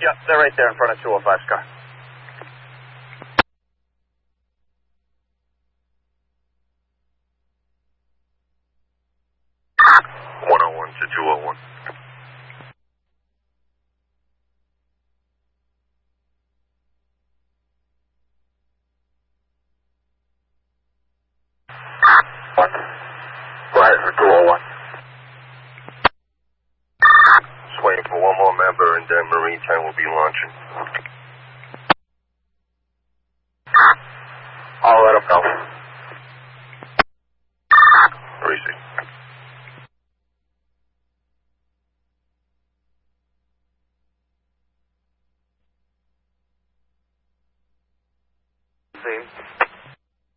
Yep, they're right there in front of 205's car. To 201. Go ahead for 201. Just waiting for one more member and then Marine 10 will be launching. I'll let them know. Receive.